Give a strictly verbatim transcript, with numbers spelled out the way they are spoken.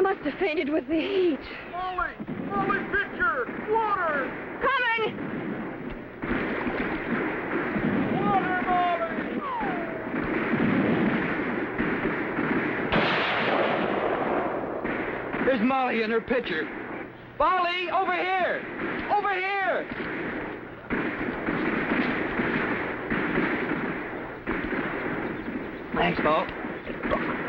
must have fainted with the heat. Molly! Molly, pitcher! Water! Coming! Water, Molly! Here's Molly and her pitcher. Molly, over here! Over here! Thanks, Paul.